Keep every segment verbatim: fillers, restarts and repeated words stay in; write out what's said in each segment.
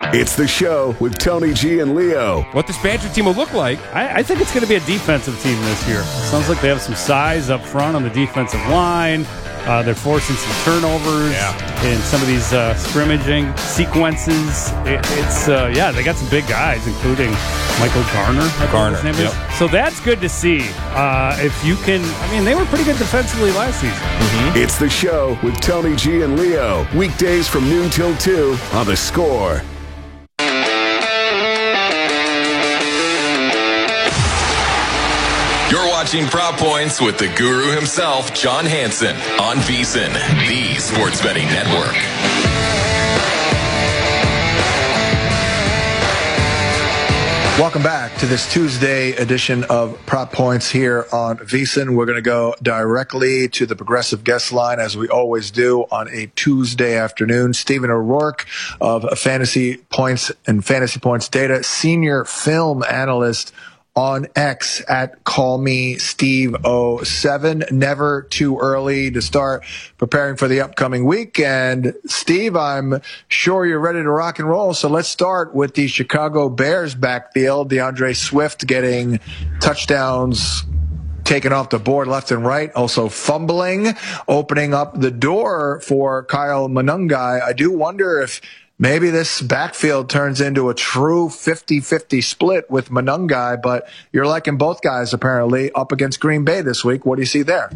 It's the show with Tony G and Leo. What this Badger team will look like. I, I think it's going to be a defensive team this year. Sounds like they have some size up front on the defensive line. Uh, they're forcing some turnovers yeah. in some of these uh, scrimmaging sequences. It, it's, uh, yeah, they got some big guys, including Michael Garner. I Garner, his name yep. is. So that's good to see. Uh, if you can, I mean, they were pretty good defensively last season. Mm-hmm. It's the show with Tony G and Leo. Weekdays from noon till two on The Score. You're watching Prop Points with the guru himself, John Hansen, on VSiN, the Sports Betting Network. Welcome back to this Tuesday edition of Prop Points here on VSiN. We're going to go directly to the Progressive guest line, as we always do on a Tuesday afternoon. Stephen O'Rourke of Fantasy Points and Fantasy Points Data, senior film analyst on X at Call Me Steve oh seven. Never too early to start preparing for the upcoming week. And Steve, I'm sure you're ready to rock and roll. So let's start with the Chicago Bears backfield. DeAndre Swift getting touchdowns taken off the board left and right, also fumbling, opening up the door for Kyle Monangai. I do wonder if maybe this backfield turns into a true fifty-fifty split with Monangai, but you're liking both guys apparently up against Green Bay this week. What do you see there?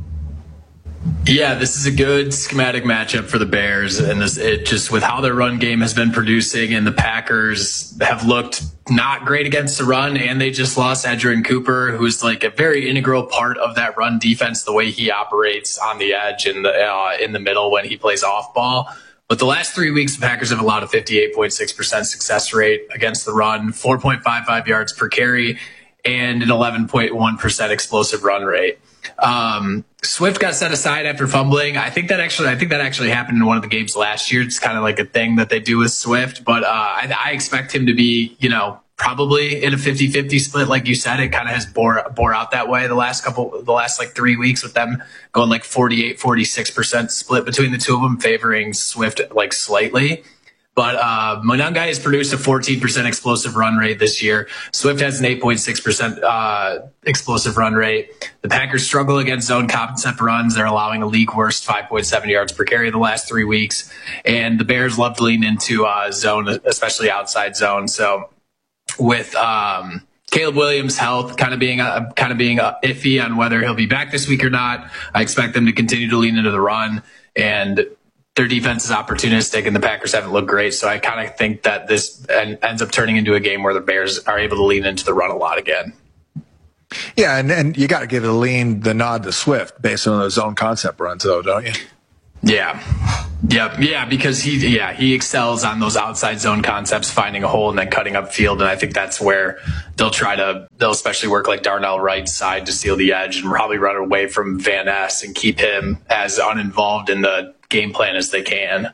Yeah, this is a good schematic matchup for the Bears, and this it just with how their run game has been producing, and the Packers have looked not great against the run, and they just lost Edgerrin Cooper, who's like a very integral part of that run defense, the way he operates on the edge and the uh, in the middle when he plays off ball. But the last three weeks, the Packers have allowed a fifty-eight point six percent success rate against the run, four point five five yards per carry, and an eleven point one percent explosive run rate. Um, Swift got set aside after fumbling. I think that actually, I think that actually happened in one of the games last year. It's kind of like a thing that they do with Swift, but uh, I, I expect him to be, you know, probably in a fifty-fifty split. Like you said, it kind of has bore, bore out that way the last couple, the last like three weeks with them going like forty-eight, forty-six percent split between the two of them, favoring Swift like slightly. But uh, Monangai has produced a fourteen percent explosive run rate this year. Swift has an eight point six percent uh, explosive run rate. The Packers struggle against zone concept runs. They're allowing a league worst five point seven yards per carry the last three weeks. And the Bears love to lean into uh, zone, especially outside zone. So with um, Caleb Williams' health kind of being uh, kind of being uh, iffy on whether he'll be back this week or not, I expect them to continue to lean into the run, and their defense is opportunistic, and the Packers haven't looked great. So I kind of think that this ends up turning into a game where the Bears are able to lean into the run a lot again. Yeah, and, and you got to give it a lean, the nod to Swift based on those zone concept runs, though, don't you? Yeah. Yep. Yeah, because he yeah, he excels on those outside zone concepts, finding a hole and then cutting up field. And I think that's where they'll try to, they'll especially work like Darnell Wright's side to steal the edge and probably run away from Van Ness and keep him as uninvolved in the game plan as they can.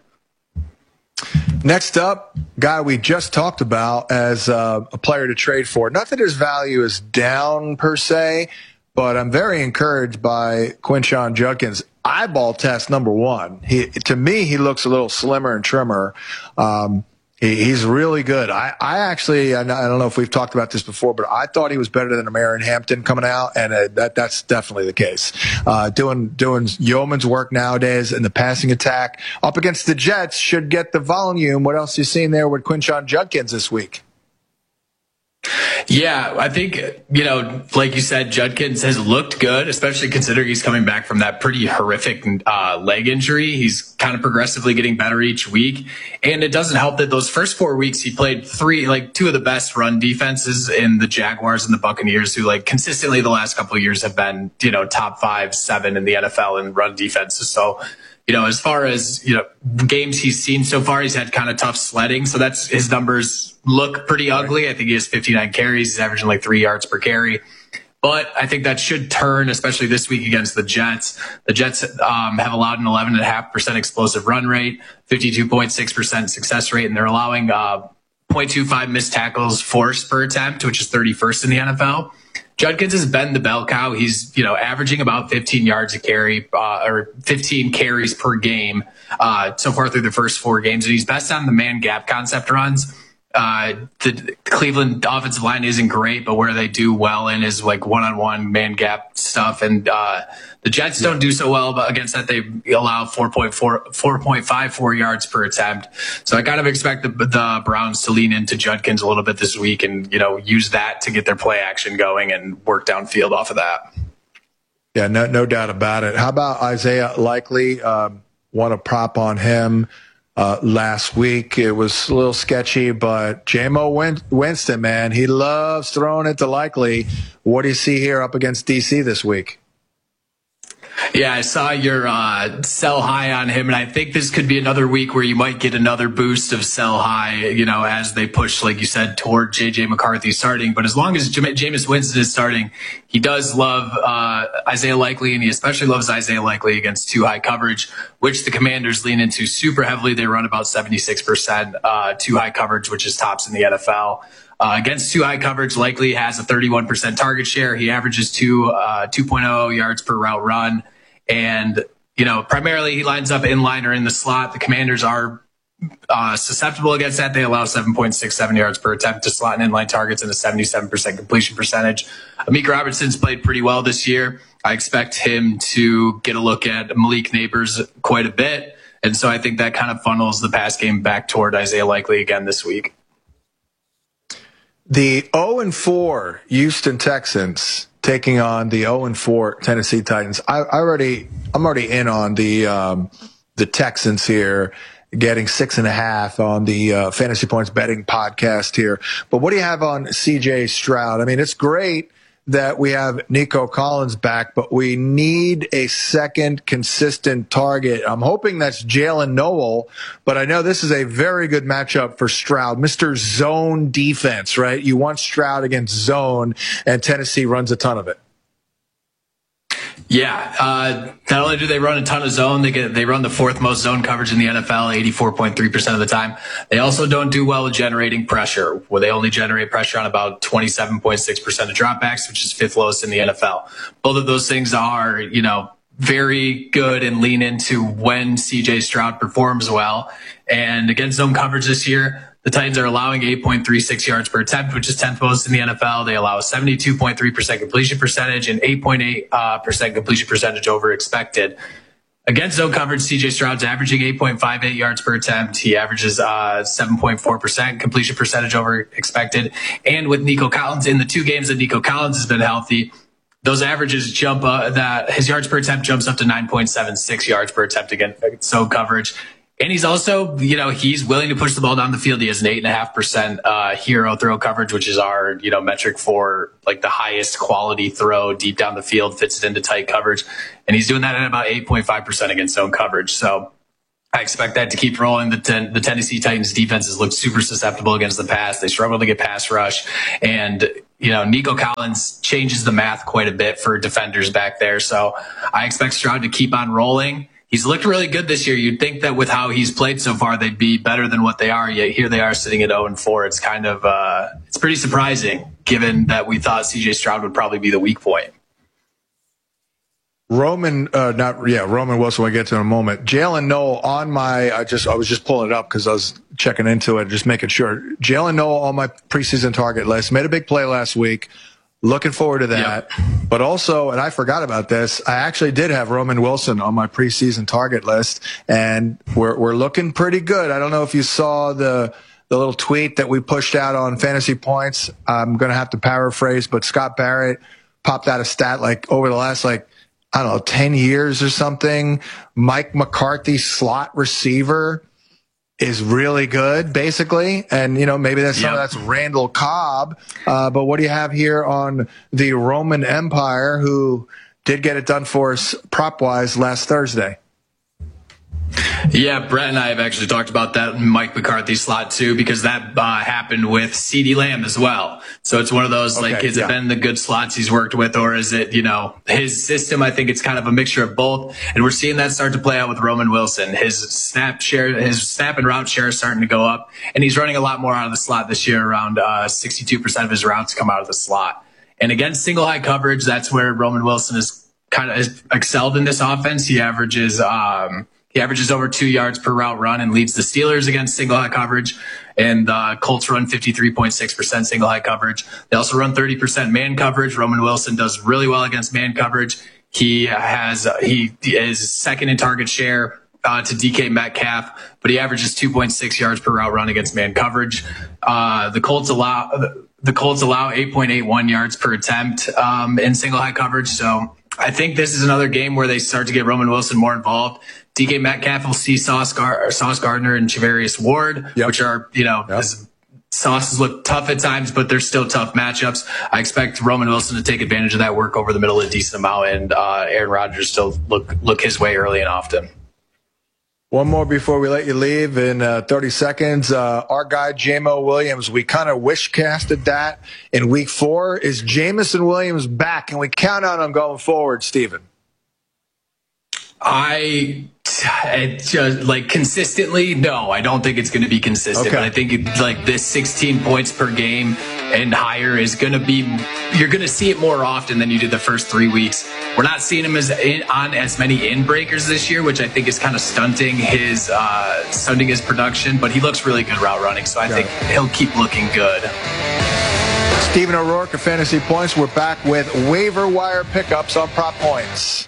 Next up, guy we just talked about as uh, a player to trade for. Not that his value is down per se, but I'm very encouraged by Quinshon Judkins. Eyeball test number one. He, to me, he looks a little slimmer and trimmer. Um, he, he's really good. I, I actually, I don't know if we've talked about this before, but I thought he was better than Aaron Hampton coming out, and uh, that that's definitely the case. Uh, doing doing yeoman's work nowadays in the passing attack up against the Jets should get the volume. What else you seen there with Quinshon Judkins this week? Yeah, I think, you know, like you said, Judkins has looked good, especially considering he's coming back from that pretty horrific uh, leg injury. He's kind of progressively getting better each week. And it doesn't help that those first four weeks he played three, like two of the best run defenses in the Jaguars and the Buccaneers, who like consistently the last couple of years have been, you know, top five, seven in the N F L in run defenses. So, you know, as far as, you know, games he's seen so far, he's had kind of tough sledding. So that's, his numbers look pretty ugly. I think he has fifty-nine carries. He's averaging like three yards per carry. But I think that should turn, especially this week against the Jets. The Jets um, have allowed an eleven point five percent explosive run rate, fifty-two point six percent success rate, and they're allowing uh, zero point two five missed tackles forced per attempt, which is thirty-first in the N F L. Judkins has been the bell cow. He's, you know, averaging about fifteen yards a carry, uh, or fifteen carries per game uh, so far through the first four games. And he's best on the man gap concept runs. Uh, the Cleveland offensive line isn't great, but where they do well in is like one-on-one man gap stuff. And uh, the Jets don't do so well against that. They allow four point four, four point five four yards per attempt. So I kind of expect the, the Browns to lean into Judkins a little bit this week and, you know, use that to get their play action going and work downfield off of that. Yeah, no, no doubt about it. How about Isaiah Likely? Um, want to prop on him. Uh, last week, it was a little sketchy, but J-Mo Win- Winston, man, he loves throwing it to Likely. What do you see here up against D C this week? Yeah, I saw your uh, sell high on him, and I think this could be another week where you might get another boost of sell high, you know, as they push, like you said, toward J J McCarthy starting. But as long as J- Jameis Winston is starting, he does love uh, Isaiah Likely, and he especially loves Isaiah Likely against too high coverage, which the Commanders lean into super heavily. They run about seventy-six percent uh, too high coverage, which is tops in the N F L. Uh, against too high coverage, Likely has a thirty-one percent target share. He averages two, uh, two point oh yards per route run. And, you know, primarily he lines up in line or in the slot. The Commanders are uh, susceptible against that. They allow seven point six seven yards per attempt to slot and inline targets and a seventy-seven percent completion percentage. Amik Robertson's played pretty well this year. I expect him to get a look at Malik Neighbors quite a bit. And so I think that kind of funnels the pass game back toward Isaiah Likely again this week. The oh and four Houston Texans taking on the oh and four Tennessee Titans. I, I already, I'm already in on the um, the Texans here, getting six and a half on the uh, Fantasy Points Betting podcast here. But what do you have on C J Stroud? I mean, it's great that we have Nico Collins back, but we need a second consistent target. I'm hoping that's Jalen Noel, but I know this is a very good matchup for Stroud. Mister Zone defense, right? You want Stroud against zone, and Tennessee runs a ton of it. Yeah, uh, not only do they run a ton of zone, they get they run the fourth most zone coverage in the N F L, eighty-four point three percent of the time. They also don't do well with generating pressure, where they only generate pressure on about twenty-seven point six percent of dropbacks, which is fifth lowest in the N F L. Both of those things are, you know, very good and lean into when C J Stroud performs well. And against zone coverage this year, the Titans are allowing eight point three six yards per attempt, which is tenth most in the N F L. They allow a seventy-two point three percent completion percentage and eight point eight percent completion percentage over expected. Against zone coverage, C J Stroud's averaging eight point five eight yards per attempt. He averages uh, seven point four percent completion percentage over expected. And with Nico Collins, in the two games that Nico Collins has been healthy, those averages jump uh, that his yards per attempt jumps up to nine point seven six yards per attempt against zone coverage. And he's also, you know, he's willing to push the ball down the field. He has an eight and a half percent uh, hero throw coverage, which is our, you know, metric for like the highest quality throw deep down the field, fits it into tight coverage. And he's doing that at about eight point five percent against zone coverage. So I expect that to keep rolling. The, ten, the Tennessee Titans defense has looked super susceptible against the pass. They struggle to get pass rush. And, you know, Nico Collins changes the math quite a bit for defenders back there. So I expect Stroud to keep on rolling. He's looked really good this year. You'd think that with how he's played so far, they'd be better than what they are. Yet here they are sitting at oh and four. It's kind of, uh, it's pretty surprising given that we thought C J Stroud would probably be the weak point. Roman, uh, not, yeah, Roman Wilson, we'll get to in a moment. Jalen Noel on my, I just, I was just pulling it up because I was checking into it, just making sure. Jalen Noel on my preseason target list, made a big play last week. Looking forward to that. Yep. But also, and I forgot about this, I actually did have Roman Wilson on my preseason target list, and we're we're looking pretty good. I don't know if you saw the the little tweet that we pushed out on Fantasy Points. I'm going to have to paraphrase, but Scott Barrett popped out a stat like over the last, like, I don't know, ten years or something. Mike McCarthy, slot receiver, is really good, basically. And, you know, maybe that's some yep. of that's Randall Cobb. Uh, but what do you have here on the Roman Empire, who did get it done for us prop-wise last Thursday? Yeah, Brett and I have actually talked about that Mike McCarthy slot too, because that uh, happened with CeeDee Lamb as well. So it's one of those, okay, like, has yeah. it been the good slots he's worked with, or is it, you know, his system? I think it's kind of a mixture of both. And we're seeing that start to play out with Roman Wilson. His snap share, his snap and route share is starting to go up, and he's running a lot more out of the slot this year. Around uh, sixty-two percent of his routes come out of the slot. And against single high coverage, that's where Roman Wilson is kind of excelled in this offense. He averages, um, he averages over two yards per route run and leads the Steelers against single high coverage. And the uh, Colts run fifty-three point six percent single high coverage. They also run thirty percent man coverage. Roman Wilson does really well against man coverage. He has, uh, he is second in target share uh, to D K Metcalf, but he averages two point six yards per route run against man coverage. Uh, the Colts allow, the Colts allow eight point eight one yards per attempt um, in single high coverage. So I think this is another game where they start to get Roman Wilson more involved. D K Metcalf will see Sauce, Gar- Sauce Gardner and Javarius Ward, yep. which are, you know, yep. Sauces look tough at times, but they're still tough matchups. I expect Roman Wilson to take advantage of that, work over the middle a decent amount, and uh, Aaron Rodgers still look look his way early and often. One more before we let you leave in uh, thirty seconds. Uh, our guy, Jamo Williams, we kind of wish-casted that in week four. Is Jameson Williams back? Can we count on him going forward, Steven? I, I just like consistently, no, I don't think it's going to be consistent. Okay. But I think it, like this sixteen points per game and higher is going to be, you're going to see it more often than you did the first three weeks. We're not seeing him as in, on as many in breakers this year, which I think is kind of stunting his uh, stunting his production. But he looks really good route running, so I Got think it. he'll keep looking good. Stephen O'Rourke of Fantasy Points. We're back with waiver wire pickups on Prop Points.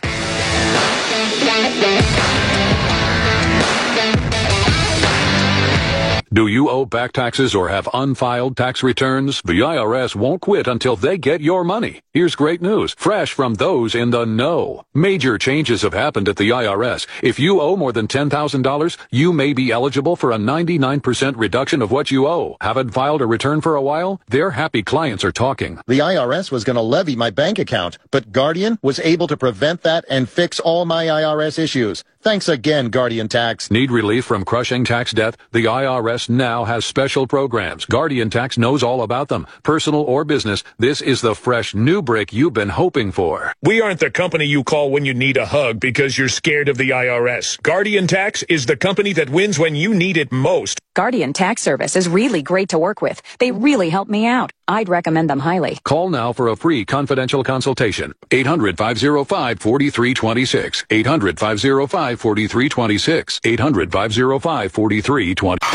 Do you owe back taxes or have unfiled tax returns? The I R S won't quit until they get your money. Here's great news, fresh from those in the know. Major changes have happened at the I R S. If you owe more than ten thousand dollars, you may be eligible for a ninety-nine percent reduction of what you owe. Haven't filed a return for a while? Their happy clients are talking. The I R S was going to levy my bank account, but Guardian was able to prevent that and fix all my I R S issues. Thanks again, Guardian Tax. Need relief from crushing tax debt? The I R S now has special programs. Guardian Tax knows all about them. Personal or business, this is the fresh new break you've been hoping for. We aren't the company you call when you need a hug because you're scared of the I R S. Guardian Tax is the company that wins when you need it most. Guardian Tax Service is really great to work with. They really help me out. I'd recommend them highly. Call now for a free confidential consultation. eight hundred, five oh five, four three two six. eight hundred, five oh five, four three two six. eight hundred, five oh five, four three two six.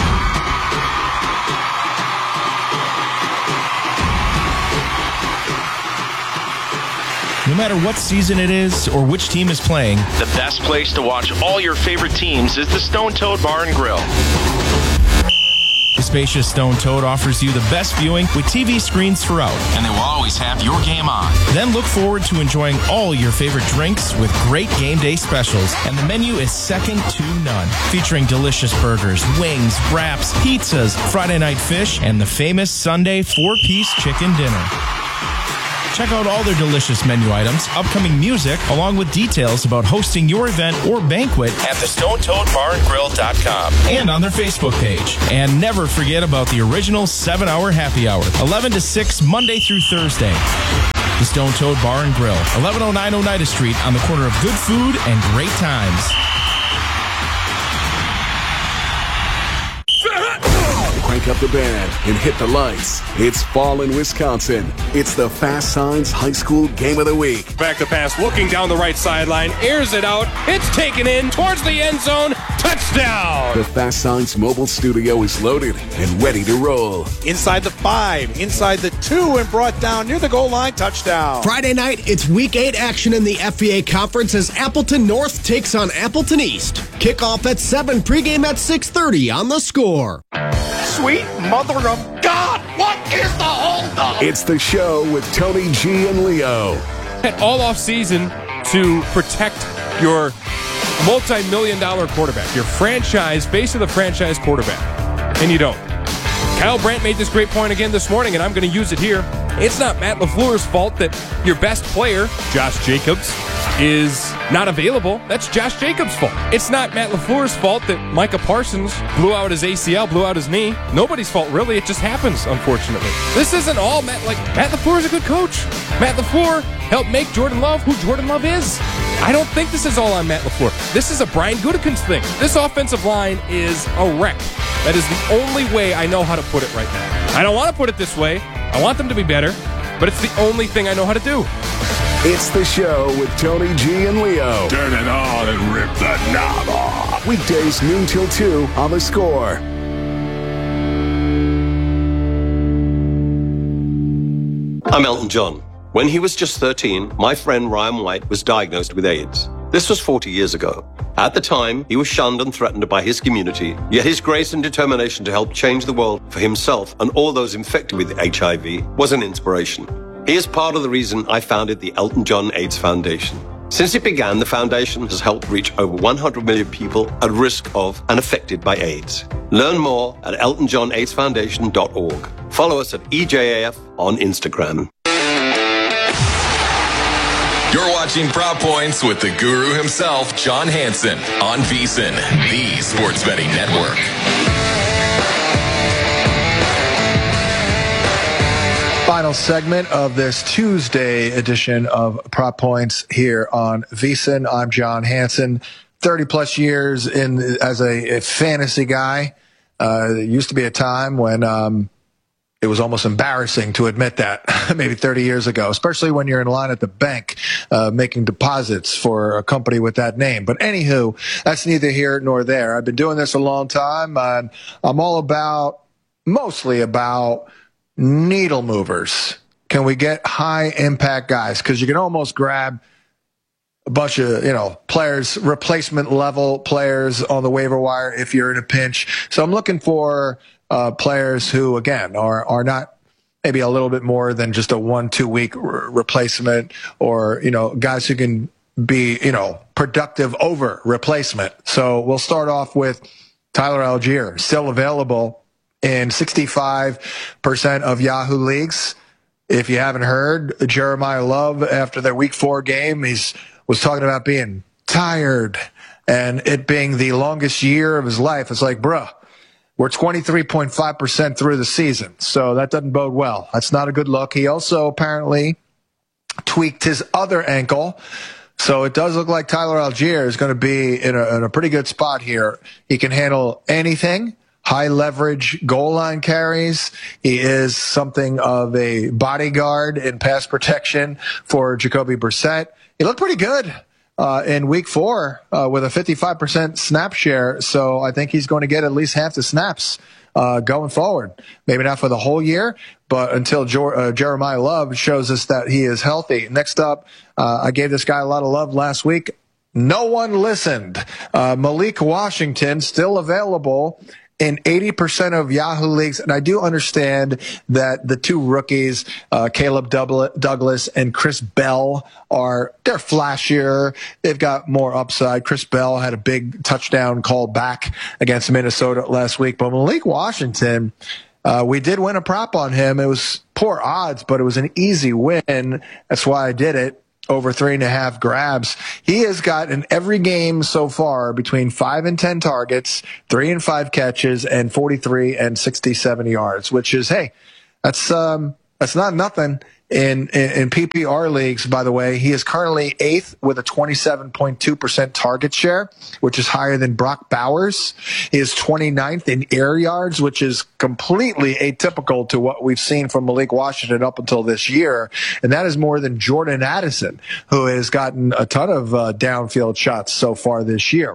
No matter what season it is or which team is playing, the best place to watch all your favorite teams is the Stone Toad Bar and Grill. The spacious Stone Toad offers you the best viewing with T V screens throughout. And they will always have your game on. Then look forward to enjoying all your favorite drinks with great game day specials. And the menu is second to none. Featuring delicious burgers, wings, wraps, pizzas, Friday night fish, and the famous Sunday four-piece chicken dinner. Check out all their delicious menu items, upcoming music, along with details about hosting your event or banquet at the stone toad bar and grill dot com and on their Facebook page. And never forget about the original seven hour happy hour, eleven to six, Monday through Thursday. The Stone Toad Bar and Grill, eleven oh nine Oneida Street, on the corner of good food and great times. Crank up the band and hit the lights. It's fall in Wisconsin. It's the Fast Signs High School Game of the Week. Back to pass, looking down the right sideline, airs it out. It's taken in towards the end zone. Touchdown! The Fast Signs mobile studio is loaded and ready to roll. Inside the five, inside the two, and brought down near the goal line. Touchdown. Friday night, it's week eight action in the F E A Conference as Appleton North takes on Appleton East. Kickoff at seven, pregame at six thirty on The Score. Sweet mother of God, what is the holdup? It's the show with Tony G and Leo. All off season to protect your multi-million dollar quarterback, your franchise, base of the franchise quarterback, and you don't. Kyle Brandt made this great point again this morning, and I'm going to use it here. It's not Matt LaFleur's fault that your best player, Josh Jacobs, is not available. That's Josh Jacobs' fault. It's not Matt LaFleur's fault that Micah Parsons blew out his A C L, blew out his knee. Nobody's fault, really. It just happens, unfortunately. This isn't all Matt. Like, Matt LaFleur is a good coach. Matt LaFleur helped make Jordan Love who Jordan Love is. I don't think this is all on Matt LaFleur. This is a Brian Gutekunst thing. This offensive line is a wreck. That is the only way I know how to put it right now. I don't want to put it this way. I want them to be better. but it's the only thing I know how to do. It's the show with Tony G and Leo. Turn it on and rip the knob off. Weekdays noon till two on The Score. I'm Elton John. When he was just thirteen, my friend Ryan White was diagnosed with AIDS. This was forty years ago. At the time, he was shunned and threatened by his community, yet his grace and determination to help change the world for himself and all those infected with H I V was an inspiration. He is part of the reason I founded the Elton John AIDS Foundation. Since it began, the foundation has helped reach over one hundred million people at risk of and affected by AIDS. Learn more at elton john aids foundation dot org. Follow us at E J A F on Instagram. You're watching Prop Points with the guru himself, John Hansen, on VSiN, the Sports Betting Network. Final segment of this Tuesday edition of Prop Points here on VSiN. I'm John Hansen, thirty plus years in as a, a fantasy guy. Uh, there used to be a time when um, it was almost embarrassing to admit that, maybe thirty years ago, especially when you're in line at the bank uh, making deposits for a company with that name. But anywho, that's neither here nor there. I've been doing this a long time, and I'm all about, mostly about needle movers. Can we get high impact guys? Because you can almost grab a bunch of, you know, players, replacement level players on the waiver wire if you're in a pinch. So I'm looking for Uh, players who, again, are are not maybe a little bit more than just a one, two week re- replacement, or, you know, guys who can be, you know, productive over replacement. So we'll start off with Tyler Algier, still available in sixty-five percent of Yahoo leagues. If you haven't heard, Jeremiah Love, after their week four game, he's was talking about being tired and it being the longest year of his life. It's like, bruh, we're twenty-three point five percent through the season, so that doesn't bode well. That's not a good look. He also apparently tweaked his other ankle, so it does look like Tyler Algier is going to be in a, in a pretty good spot here. He can handle anything, high leverage goal line carries. He is something of a bodyguard in pass protection for Jacoby Brissett. He looked pretty good Uh, in week four uh, with a fifty-five percent snap share. So I think he's going to get at least half the snaps uh, going forward. Maybe not for the whole year, but until jo- uh, Jeremiah Love shows us that he is healthy. Next up, uh, I gave this guy a lot of love last week. No one listened. Uh, Malik Washington, still available in eighty percent of Yahoo leagues. And I do understand that the two rookies, uh, Caleb Douglas and Chris Bell, are, they're flashier. They've got more upside. Chris Bell had a big touchdown call back against Minnesota last week. But Malik Washington, uh, we did win a prop on him. It was poor odds, but it was an easy win. That's why I did it. Over three and a half grabs. He has got in every game so far between five and ten targets, three and five catches, and forty-three and sixty-seven yards, which is, hey, that's um, that's not nothing in, in in P P R leagues. By the way, he is currently eighth with a twenty-seven point two percent target share, which is higher than Brock Bowers. He is twenty-ninth in air yards, which is completely atypical to what we've seen from Malik Washington up until this year. And that is more than Jordan Addison, who has gotten a ton of uh, downfield shots so far this year.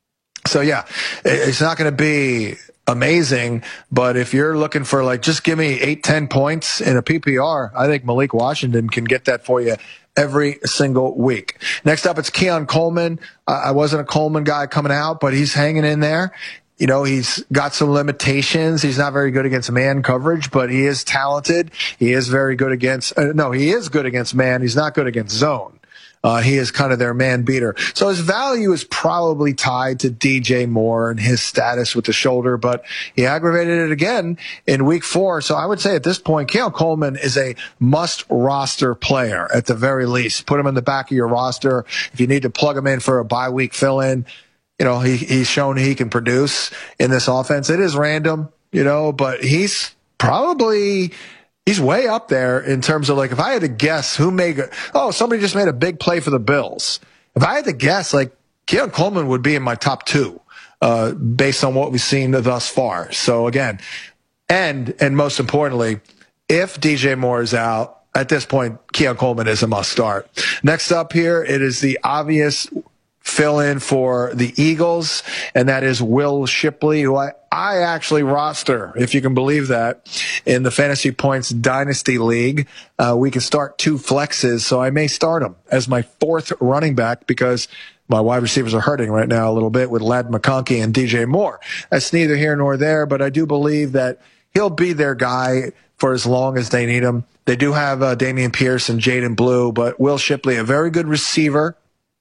So, yeah, it's not going to be amazing, but if you're looking for, like, just give me eight, ten points in a P P R, I think Malik Washington can get that for you every single week. Next up, it's Keon Coleman. Uh, I wasn't a Coleman guy coming out, but he's hanging in there. You know, he's got some limitations. He's not very good against man coverage, but he is talented. He is very good against, uh, no, he is good against man. He's not good against zone. Uh, he is kind of their man beater. So his value is probably tied to D J Moore and his status with the shoulder, but he aggravated it again in week four. So I would say at this point, Keon Coleman is a must roster player at the very least. Put him in the back of your roster. If you need to plug him in for a bye week fill in, you know, he, he's shown he can produce in this offense. It is random, you know, but he's probably, he's way up there in terms of, like, if I had to guess who made, oh, somebody just made a big play for the Bills. If I had to guess, like, Keon Coleman would be in my top two, uh, based on what we've seen thus far. So again, and, and most importantly, if D J Moore is out, at this point, Keon Coleman is a must start. Next up here, it is the obvious fill-in for the Eagles, and that is Will Shipley, who I, I actually roster, if you can believe that, in the Fantasy Points Dynasty League. Uh, we can start two flexes, so I may start him as my fourth running back because my wide receivers are hurting right now a little bit with Ladd McConkey and D J Moore. That's neither here nor there, but I do believe that he'll be their guy for as long as they need him. They do have uh, Dameon Pierce and Jaden Blue, but Will Shipley, a very good receiver,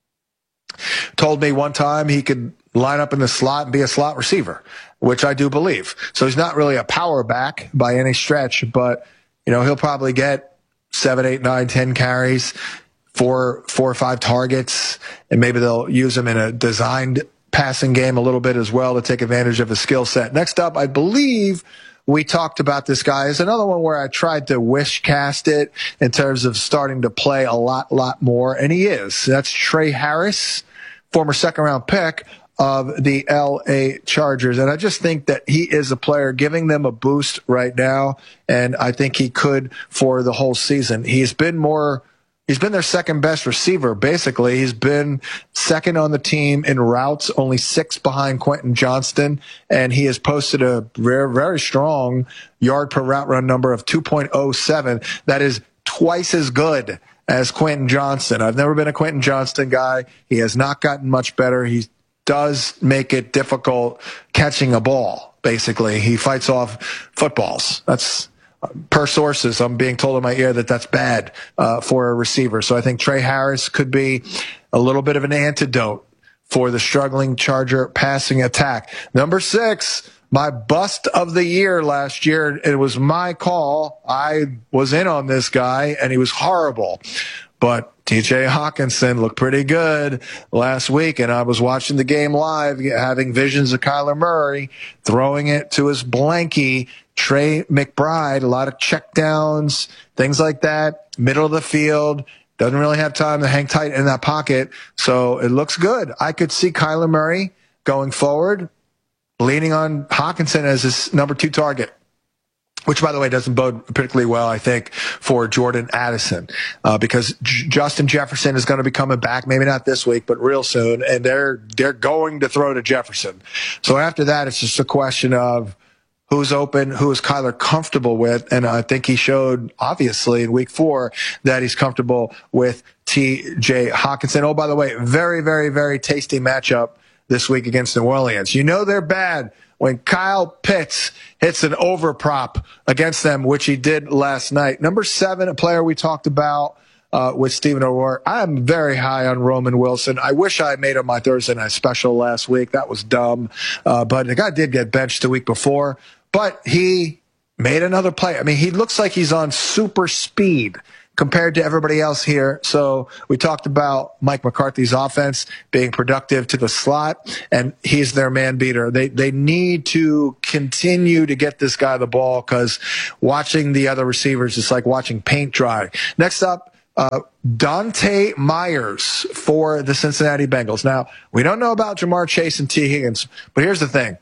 told me one time he could line up in the slot and be a slot receiver, which I do believe. So he's not really a power back by any stretch, but you know he'll probably get seven, eight, nine, ten carries, four, four or five targets, and maybe they'll use him in a designed passing game a little bit as well to take advantage of his skill set. Next up, I believe we talked about this guy. Is another one where I tried to wish cast it in terms of starting to play a lot, lot more, and he is. That's Trey Harris, former second-round pick of the L A Chargers. And I just think that he is a player giving them a boost right now, and I think he could for the whole season. He's been more He's been their second-best receiver, basically. He's been second on the team in routes, only six behind Quentin Johnston, and he has posted a very, very strong yard per route run number of two point oh seven. That is twice as good as Quentin Johnston. I've never been a Quentin Johnston guy. He has not gotten much better. He does make it difficult catching a ball, basically. He fights off footballs. That's per sources, I'm being told in my ear that that's bad uh, for a receiver. So I think Trey Harris could be a little bit of an antidote for the struggling Charger passing attack. Number six, my bust of the year last year. It was my call. I was in on this guy, and he was horrible. But T J Hawkinson looked pretty good last week, and I was watching the game live, having visions of Kyler Murray throwing it to his blankie, Trey McBride, a lot of checkdowns, things like that, middle of the field, doesn't really have time to hang tight in that pocket, so it looks good. I could see Kyler Murray going forward, leaning on Hawkinson as his number two target, which, by the way, doesn't bode particularly well, I think, for Jordan Addison, uh, because J- Justin Jefferson is going to be coming back, maybe not this week, but real soon, and they're they're going to throw to Jefferson. So after that, it's just a question of who's open, who is Kyler comfortable with, and I think he showed, obviously, in week four that he's comfortable with T J Hawkinson. Oh, by the way, very, very, very tasty matchup this week against New Orleans. You know they're bad when Kyle Pitts hits an over prop against them, which he did last night. Number seven, a player we talked about uh, with Stephen O'Rourke. I'm very high on Roman Wilson. I wish I made him my Thursday night special last week. That was dumb. Uh, but the guy did get benched the week before. But he made another play. I mean, he looks like he's on super speed compared to everybody else here. So we talked about Mike McCarthy's offense being productive to the slot, and he's their man beater. They they need to continue to get this guy the ball because watching the other receivers is like watching paint dry. Next up, uh, Dante Myers for the Cincinnati Bengals. Now, we don't know about Jamar Chase and T. Higgins, but here's the thing.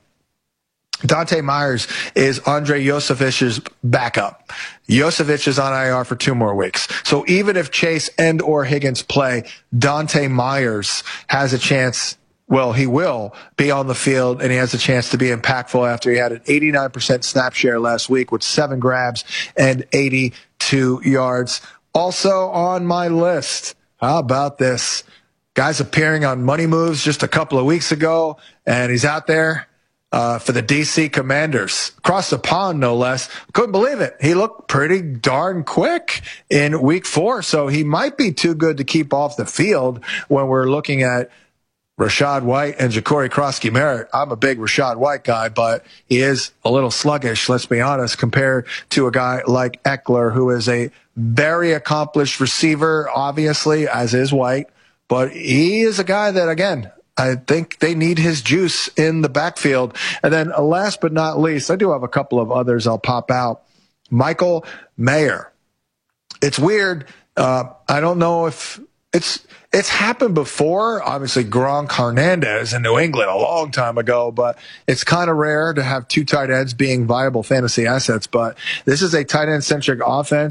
Dante Myers is Andre Yosevich's backup. Yosevich is on I R for two more weeks. So even if Chase and or Higgins play, Dante Myers has a chance, well, he will be on the field, and he has a chance to be impactful after he had an eighty-nine percent snap share last week with seven grabs and eighty-two yards. Also on my list, how about this? Guy's appearing on Money Moves just a couple of weeks ago, and he's out there Uh, for the D C Commanders. Across the pond, no less. Couldn't believe it. He looked pretty darn quick in week four, so he might be too good to keep off the field when we're looking at Rachaad White and Ja'Cory Krosky-Merritt. I'm a big Rachaad White guy, but he is a little sluggish, let's be honest, compared to a guy like Eckler, who is a very accomplished receiver, obviously, as is White, but he is a guy that, again, I think they need his juice in the backfield. And then uh, last but not least, I do have a couple of others I'll pop out. Michael Mayer. It's weird. Uh, I don't know if it's it's happened before. Obviously, Gronk Hernandez in New England a long time ago, but it's kind of rare to have two tight ends being viable fantasy assets. But this is a tight end-centric offense.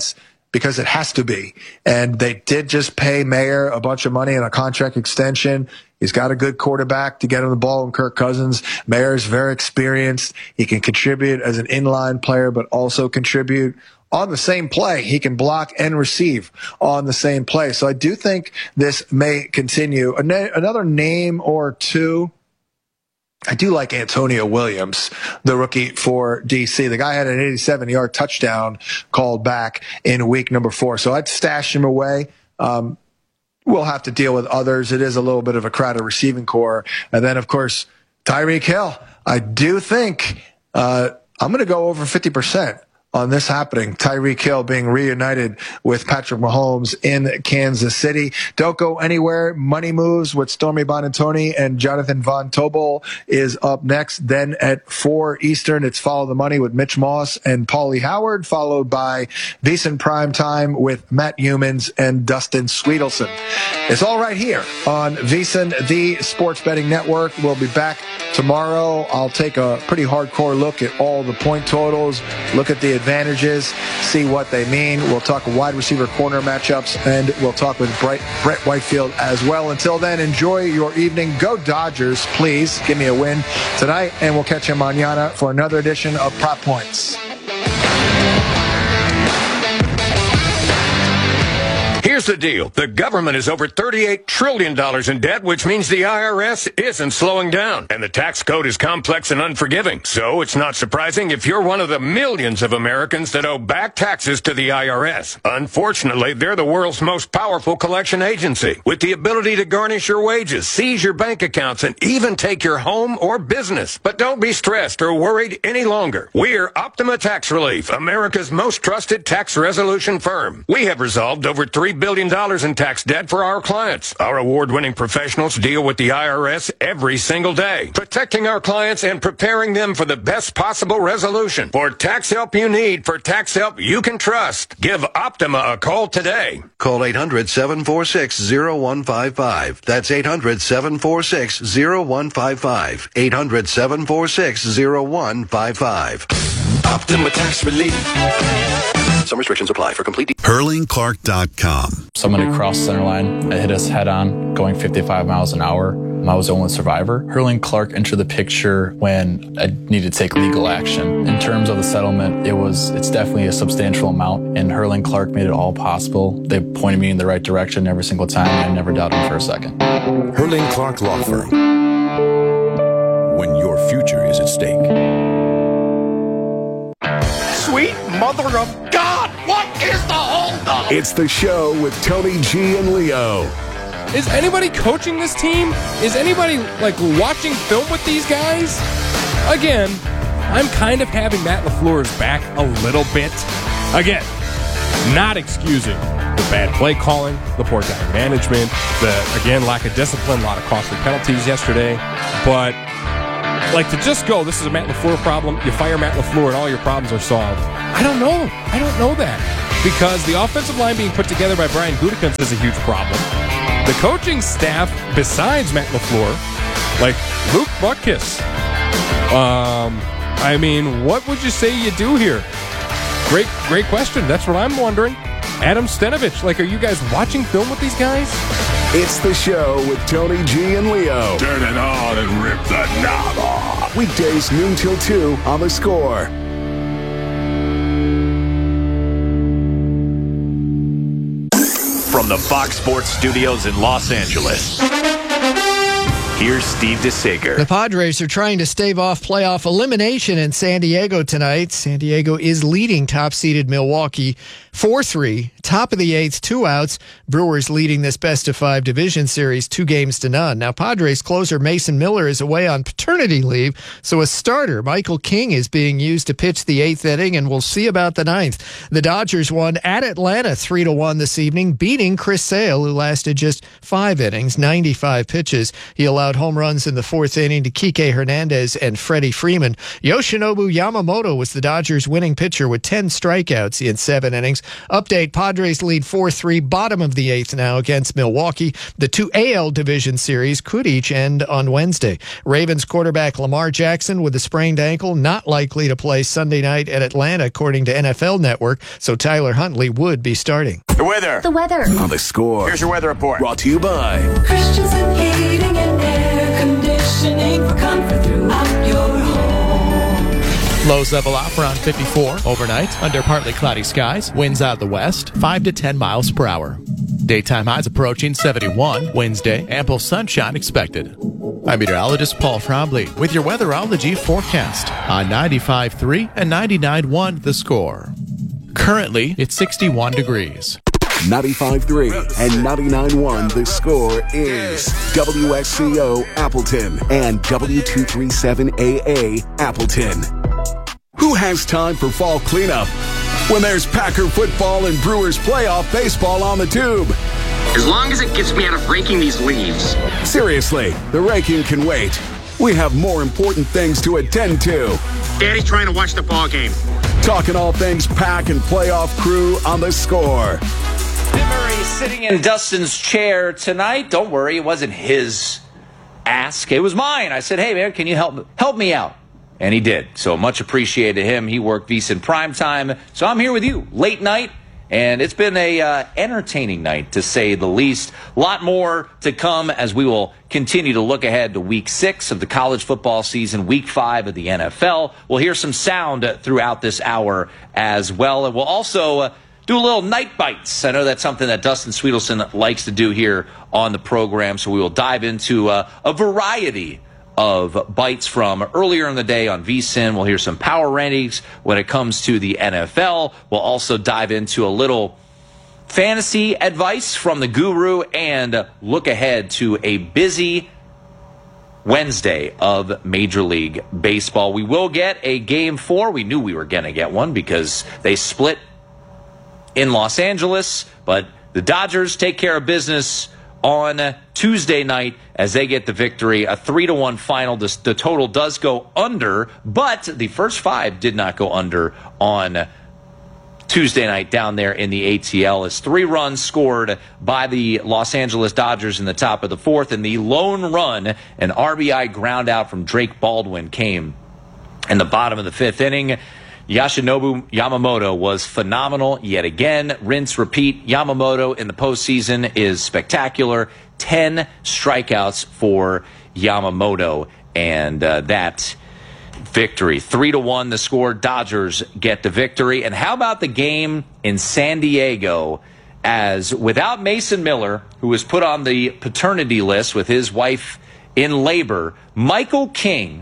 because it has to be. And they did just pay Mayer a bunch of money in a contract extension. He's got a good quarterback to get him the ball in Kirk Cousins. Mayer's very experienced. He can contribute as an inline player, but also contribute on the same play. He can block and receive on the same play. So I do think this may continue. Another name or two, I do like Antonio Williams, the rookie for D C. The guy had an eighty-seven-yard touchdown called back in week number four. So I'd stash him away. Um, we'll have to deal with others. It is a little bit of a crowded receiving core. And then, of course, Tyreek Hill. I do think uh, I'm going to go over fifty percent on this happening. Tyreek Hill being reunited with Patrick Mahomes in Kansas City. Don't go anywhere. Money Moves with Stormy Buonantony and Jonathan Von Tobel is up next. Then at four Eastern, it's Follow the Money with Mitch Moss and Paulie Howard, followed by VSiN Prime Time with Matt Humans and Dustin Sweetelson. It's all right here on VSiN, the Sports Betting Network. We'll be back tomorrow. I'll take a pretty hardcore look at all the point totals, look at the advantages, see what they mean. We'll talk wide receiver corner matchups, and we'll talk with Brett, Brett Whitefield as well. Until then, enjoy your evening. Go Dodgers, please. Give me a win tonight, and we'll catch you mañana for another edition of Prop Points. Here's the deal. The government is over thirty-eight trillion dollars in debt, which means the I R S isn't slowing down. And the tax code is complex and unforgiving. So it's not surprising if you're one of the millions of Americans that owe back taxes to the I R S. Unfortunately, they're the world's most powerful collection agency, with the ability to garnish your wages, seize your bank accounts, and even take your home or business. But don't be stressed or worried any longer. We're Optima Tax Relief, America's most trusted tax resolution firm. We have resolved over three billion dollars in tax debt for our clients. Our award-winning professionals deal with the I R S every single day, protecting our clients and preparing them for the best possible resolution. For tax help you need, for tax help you can trust, give Optima a call today. Call eight hundred, seven four six, zero one five five. That's eight hundred, seven four six, zero one five five. eight hundred, seven four six, zero one five five. Optima Tax Relief. Some restrictions apply. For complete Hurling Clark dot com. Someone had crossed center line. It hit us head on, going fifty-five miles an hour. I was the only survivor. Hurling Clark entered the picture when I needed to take legal action. In terms of the settlement, it was it's definitely a substantial amount, and Hurling Clark made it all possible. They pointed me in the right direction every single time, and I never doubted them for a second. Hurling Clark Law Firm. When your future is at stake. Sweet mother of God, what is the holdup? It's the show with Tony G and Leo. Is anybody coaching this team? Is anybody, like, watching film with these guys? Again, I'm kind of having Matt LaFleur's back a little bit. Again, not excusing the bad play calling, the poor time management, the, again, lack of discipline, a lot of costly penalties yesterday. But, like, to just go, this is a Matt LaFleur problem, you fire Matt LaFleur and all your problems are solved. I don't know. I don't know that. Because the offensive line being put together by Brian Gutekunst is a huge problem. The coaching staff, besides Matt LaFleur, like Luke Butkus, um, I mean, what would you say you do here? Great, great question. That's what I'm wondering. Adam Stenavich, like, are you guys watching film with these guys? It's the show with Tony G and Leo. Turn it on and rip the knob off. Weekdays noon till two on The Score. From the Fox Sports Studios in Los Angeles, here's Steve DeSager. The Padres are trying to stave off playoff elimination in San Diego tonight. San Diego is leading top-seeded Milwaukee four three. Top of the eighth, two outs. Brewers leading this best-of-five division series two games to none. Now, Padres closer Mason Miller is away on paternity leave, so a starter, Michael King, is being used to pitch the eighth inning, and we'll see about the ninth. The Dodgers won at Atlanta three to one this evening, beating Chris Sale, who lasted just five innings, ninety-five pitches. He allowed allowed home runs in the fourth inning to Kike Hernandez and Freddie Freeman. Yoshinobu Yamamoto was the Dodgers' winning pitcher with ten strikeouts in seven innings. Update, Padres lead four three, bottom of the eighth now against Milwaukee. The two A L division series could each end on Wednesday. Ravens quarterback Lamar Jackson with a sprained ankle, not likely to play Sunday night at Atlanta, according to N F L Network, so Tyler Huntley would be starting. The weather. The weather. On The Score. Here's your weather report. Brought to you by Christensen Heating and Air Conditioning for comfort throughout your home. Lows level out around fifty-four overnight under partly cloudy skies. Winds out of the west, five to ten miles per hour. Daytime highs approaching seventy-one. Wednesday, ample sunshine expected. I'm meteorologist Paul Trombley with your weatherology forecast on ninety-five point three and ninety-nine point one The Score. Currently, it's sixty-one degrees. ninety-five point three and ninety-nine point one The Score is W S C O Appleton and W two thirty-seven A A Appleton. Who has time for fall cleanup when there's Packer football and Brewers playoff baseball on the tube? As long as it gets me out of raking these leaves. Seriously, the raking can wait. We have more important things to attend to. Daddy's trying to watch the ball game. Talking all things Pack and playoff crew on The Score. Tim Murray sitting in Dustin's chair tonight. Don't worry, it wasn't his ask. It was mine. I said, hey, man, can you help help me out? And he did. So much appreciated him. He worked VSiN primetime. So I'm here with you late night. And it's been a uh, entertaining night, to say the least. A lot more to come as we will continue to look ahead to week six of the college football season, week five of the N F L. We'll hear some sound throughout this hour as well. And we'll also uh, do a little night bites. I know that's something that Dustin Sweetelson likes to do here on the program. So we will dive into uh, a variety of bites from earlier in the day on VSiN. We'll hear some power rankings when it comes to the N F L. We'll also dive into a little fantasy advice from the guru and look ahead to a busy Wednesday of Major League Baseball. We will get a game four. We knew we were going to get one because they split in Los Angeles, but the Dodgers take care of business on Tuesday night as they get the victory, a three to one final. The, the total does go under, but the first five did not go under on Tuesday night down there in the A T L. As three runs scored by the Los Angeles Dodgers in the top of the fourth, and the lone run, an R B I ground out from Drake Baldwin, came in the bottom of the fifth inning. Yoshinobu Yamamoto was phenomenal yet again. Rinse, repeat. Yamamoto in the postseason is spectacular. Ten strikeouts for Yamamoto, and uh, that victory. Three to one the score. Dodgers get the victory. And how about the game in San Diego, as without Mason Miller, who was put on the paternity list with his wife in labor, Michael King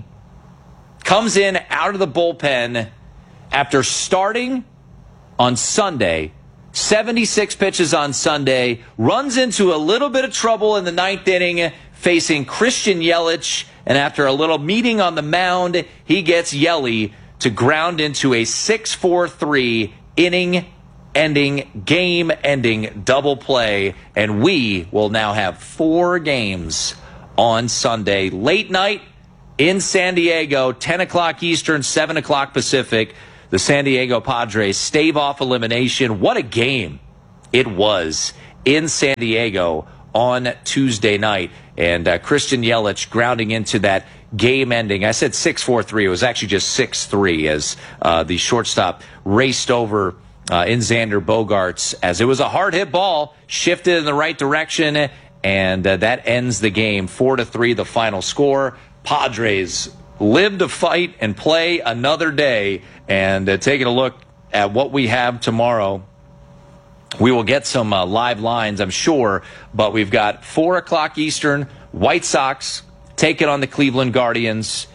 comes in out of the bullpen after starting on Sunday, seventy-six pitches on Sunday, runs into a little bit of trouble in the ninth inning facing Christian Yelich, and after a little meeting on the mound, he gets Yelly to ground into a six four three inning-ending, game-ending double play, and we will now have four games on Sunday. Late night in San Diego, ten o'clock Eastern, seven o'clock Pacific. The San Diego Padres stave off elimination. What a game it was in San Diego on Tuesday night. And uh, Christian Yelich grounding into that game ending. I said six four three. It was actually just six three as uh, the shortstop raced over uh, in Xander Bogaerts as it was a hard hit ball, shifted in the right direction, and uh, that ends the game. four to three the final score. Padres live to fight and play another day. And uh, taking a look at what we have tomorrow, we will get some uh, live lines, I'm sure, but we've got four o'clock Eastern, White Sox taking on the Cleveland Guardians.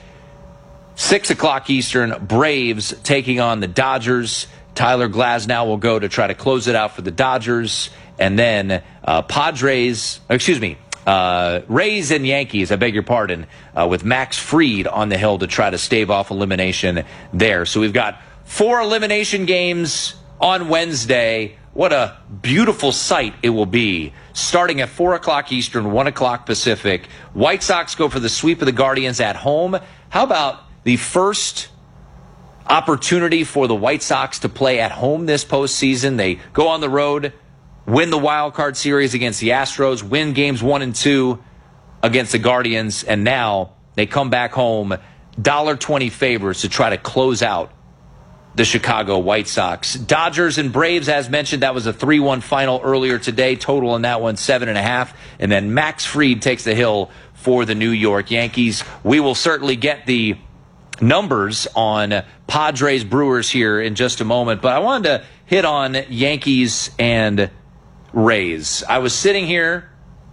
six o'clock Eastern, Braves taking on the Dodgers. Tyler Glasnow will go to try to close it out for the Dodgers. And then uh, Padres, excuse me, Uh, Rays and Yankees, I beg your pardon, uh, with Max Fried on the hill to try to stave off elimination there. So we've got four elimination games on Wednesday. what a beautiful sight it will be. Starting at four o'clock Eastern, one o'clock Pacific. White Sox go for the sweep of the Guardians at home. How about the first opportunity for the White Sox to play at home this postseason? They go on the road, win the wild card series against the Astros, win games one and two against the Guardians, and now they come back home, one dollar twenty favorites to try to close out the Chicago White Sox. Dodgers and Braves, as mentioned, that was a three one final earlier today. Total in that one, seven and a half. And then Max Fried takes the hill for the New York Yankees. We will certainly get the numbers on Padres Brewers here in just a moment, but I wanted to hit on Yankees and Rays. I was sitting here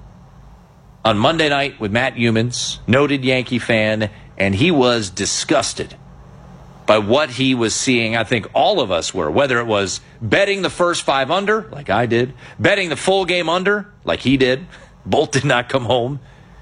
on Monday night with Matt Humans, noted Yankee fan, and he was disgusted by what he was seeing. I think all of us were, whether it was betting the first five under, like I did, betting the full game under, like he did. Both did not come home.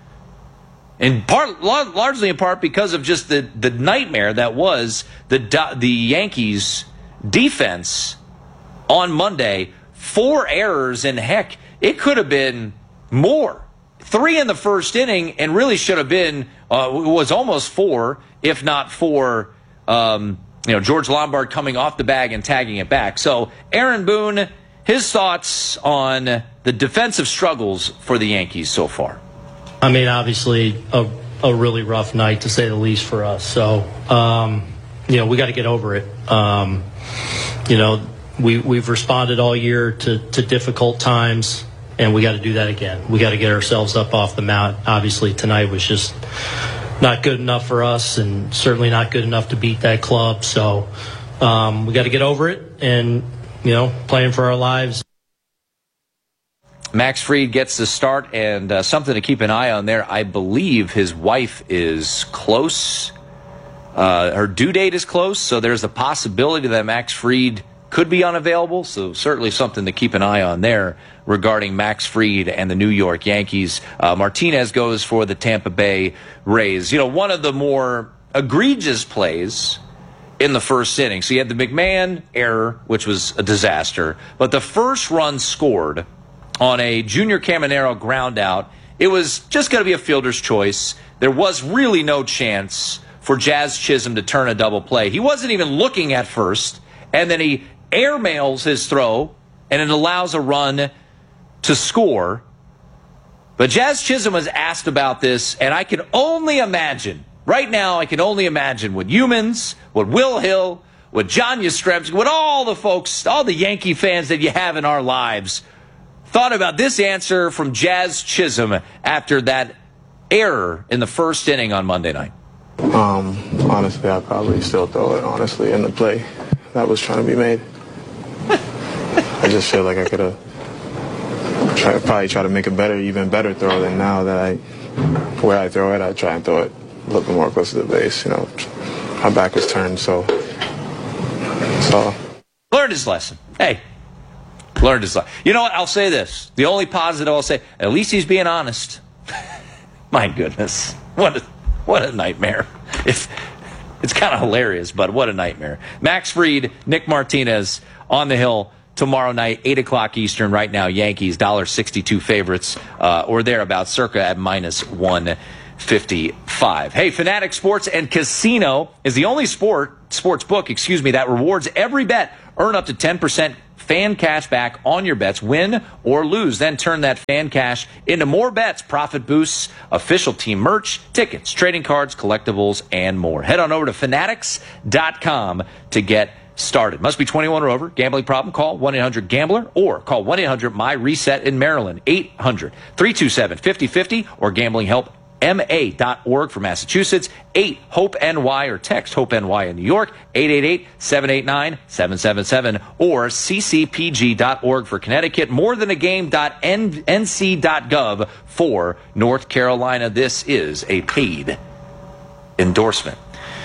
In part, largely in part because of just the, the nightmare that was the the Yankees' defense on Monday. Four errors, and heck, it could have been more. Three in the first inning, and really should have been, uh, was almost four, if not four. Um, you know, George Lombard coming off the bag and tagging it back. So, Aaron Boone, his thoughts on the defensive struggles for the Yankees so far. I mean, obviously, a, a really rough night, to say the least, for us. So, um, you know, we got to get over it. Um, you know, we, we've responded all year to, to difficult times, and we got to do that again. We got to get ourselves up off the mat. Obviously, tonight was just not good enough for us, and certainly not good enough to beat that club. So um, we got to get over it and, you know, playing for our lives. Max Fried gets the start, and uh, something to keep an eye on there. I believe his wife is close. Uh, her due date is close, so there's a possibility that Max Fried could be unavailable. So certainly something to keep an eye on there regarding Max Fried and the New York Yankees. Uh, Martinez goes for the Tampa Bay Rays. You know, one of the more egregious plays in the first inning. So you had the McMahon error, which was a disaster. But the first run scored on a Junior Caminero ground out. It was just going to be a fielder's choice. There was really no chance for Jazz Chisholm to turn a double play. He wasn't even looking at first, and then he airmails his throw, and it allows a run to score. But Jazz Chisholm was asked about this, and I can only imagine, right now, I can only imagine what Humans, what Will Hill, what John Yastrzemski, what all the folks, all the Yankee fans that you have in our lives thought about this answer from Jazz Chisholm after that error in the first inning on Monday night. Um, honestly, I'd probably still throw it, honestly, in the play that was trying to be made. I just feel like I could have try, probably try to make a better, even better throw than now that I, where I throw it, I try and throw it a little bit more close to the base. You know, my back was turned, so, so. Learned his lesson. Hey, learned his lesson. You know what? I'll say this. The only positive I'll say, at least he's being honest. My goodness. What a, what a nightmare. It's, it's kind of hilarious, but what a nightmare. Max Fried, Nick Martinez on the hill tomorrow night, eight o'clock Eastern. Right now, Yankees, one dollar sixty-two favorites, uh, or thereabouts, circa at minus one fifty-five. Hey, Fanatic Sports and Casino is the only sport sports book, excuse me, that rewards every bet. Earn up to ten percent fan cash back on your bets, win or lose. Then turn that fan cash into more bets, profit boosts, official team merch, tickets, trading cards, collectibles, and more. Head on over to fanatics dot com to get started. Must be twenty-one or over. Gambling problem? Call one eight hundred gambler or call one eight hundred my reset in Maryland, eight hundred three two seven five oh five oh, or gambling help M A dot org for Massachusetts, eight hope N Y, or text HOPE-NY in New York, eight eight eight, seven eight nine, seven seven seven, or C C P G dot org for Connecticut, more than a game dot N C dot gov for North Carolina. This is a paid endorsement.